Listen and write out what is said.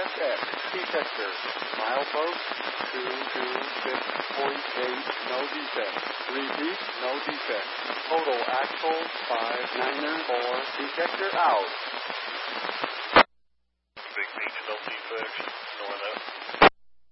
check. Detector. Milepost 226.8, no defect. Repeat, no defect. Total axle 594. Detector out.